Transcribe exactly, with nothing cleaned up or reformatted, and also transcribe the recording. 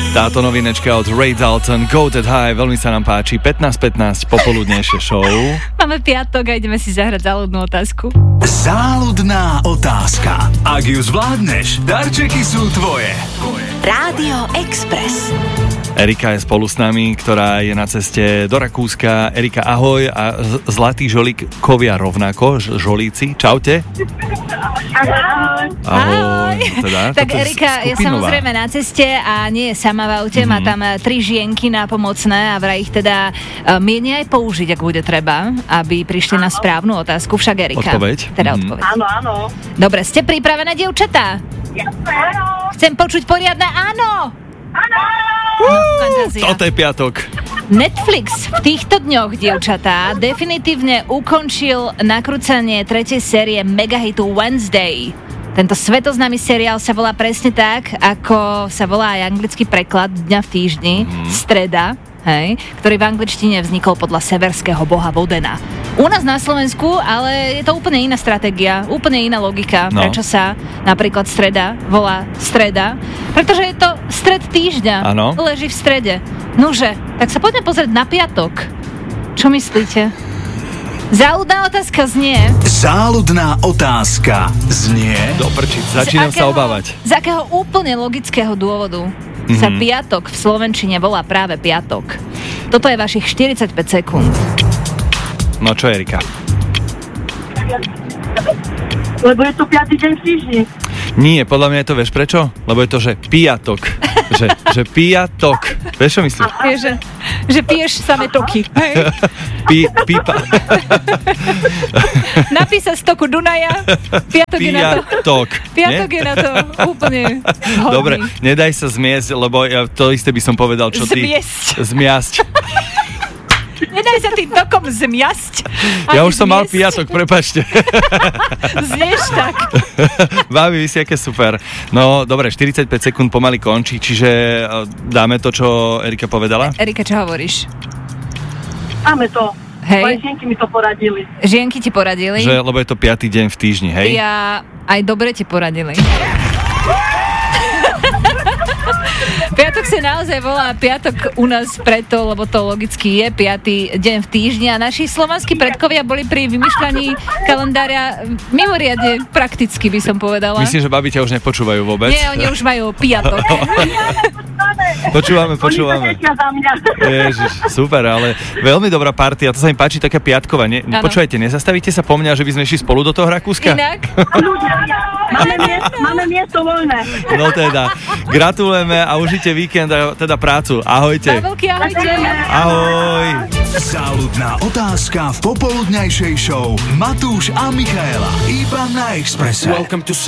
Táto novinečka od Ray Dalton, Go That High, veľmi sa nám páči. pätnásť pätnásť popoludnejšie show. Máme piatok a ideme si zahrať záľudnú otázku. Záľudná otázka. Ak ju zvládneš, darčeky sú tvoje. Rádio Express. Erika je spolu s nami, ktorá je na ceste do Rakúska. Erika, ahoj a zlatí žolíkovia rovnako, žolíci, čaute. Ahoj. Ahoj. Teda, tak Erika je samozrejme na ceste a nie je sama v aute, mm-hmm. má tam tri žienky nápomocné a vraj ich teda mieni aj použiť, ak bude treba, aby prišli áno. na správnu otázku. Však Erika. Odpoveď? Teda mm-hmm. odpoveď. Áno, áno. Dobre, ste pripravené, dievčatá? Jasné, áno. Chcem počuť poriadne áno. Áno. Uh, toto je piatok. Netflix v týchto dňoch, dievčatá, definitívne ukončil nakrúcanie tretej série megahitu Wednesday. Tento svetoznámy seriál sa volá presne tak, ako sa volá aj anglický preklad Dňa v týždni, mm. streda, hej, ktorý v angličtine vznikol podľa severského boha Vodena. U nás na Slovensku, ale je to úplne iná stratégia, úplne iná logika, no. prečo sa napríklad streda volá streda, pretože je to stred týždňa, ano. Leží v strede. Nože, tak sa poďme pozrieť na piatok. Čo myslíte? Záľudná otázka znie... Záľudná otázka znie... Doprčiť, začínam akého, sa obávať. Z akého úplne logického dôvodu mm-hmm. sa piatok v slovenčine volá práve piatok? Toto je vašich štyridsaťpäť sekúnd. No čo, Erika? Lebo je to piatý deň v týždni. Nie, podľa mňa je to, vieš prečo? Lebo je to, že piatok. že, že piatok. Vieš, čo myslíš? Je, že, že piješ samé toky. Hej? Pí, pípa. Napí sa z toku Dunaja. Piatok, je na to. Piatok je na to úplne hodný. Dobre, nedaj sa zmiesť, lebo ja to isté by som povedal, čo ty... Zmiesť. Zmiasť. Nedaj sa tým tokom zmiasť. Ja už som zmiesť. Mal piatok, prepáčte. Znieš tak. Baví, si aké super. No, dobre, štyridsaťpäť sekúnd pomaly končí, čiže dáme to, čo Erika povedala? Erika, čo hovoríš? Dáme to. Hej. Moje žienky mi to poradili. Žienky ti poradili? Že, lebo je to piatý deň v týždni, hej? Ja aj dobre ti poradili. Piatok sa naozaj volá piatok u nás preto, lebo to logicky je piaty deň v týždni a naši slovanskí predkovia boli pri vymýšľaní kalendára mimoriadne prakticky, by som povedala. Myslím, že babi ťa už nepočúvajú vôbec. Nie, oni už majú piatok. Počúvame, počúvame. Ježiš, super, ale veľmi dobrá partia, to sa mi páči, taká piatková. Ne, počúvajte, nezastavíte sa po mňa, že by sme išli spolu do toho Rakúska? Inak? Máme miesto, máme miesto voľné. No teda, gratulujeme a užite víkend a teda prácu. Ahojte. Pavelky, ahojte. Ahoj. Záľudná otázka v popoludňajšej show Matúš a Michaela. Iba na Expresse.